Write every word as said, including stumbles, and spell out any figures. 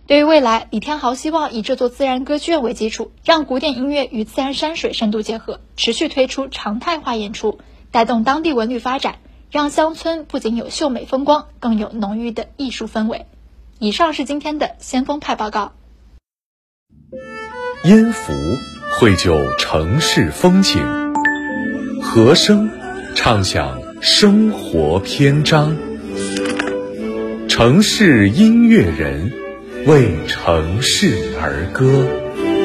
对于未来，李天豪希望以这座自然歌剧院为基础，让古典音乐与自然山水深度结合，持续推出常态化演出，带动当地文旅发展，让乡村不仅有秀美风光，更有浓郁的艺术氛围。以上是今天的先锋派报告。 音符绘就城市风景，和声唱响生活篇章。城市音乐人为城市而歌。